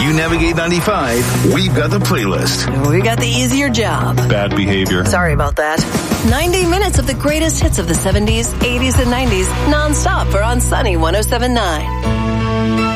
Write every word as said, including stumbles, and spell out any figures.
you navigate ninety-five, we've got the playlist. We got the easier job. Bad behavior. Sorry about that. ninety minutes of the greatest hits of the seventies, eighties, and nineties, nonstop for On Sunny one oh seven point nine.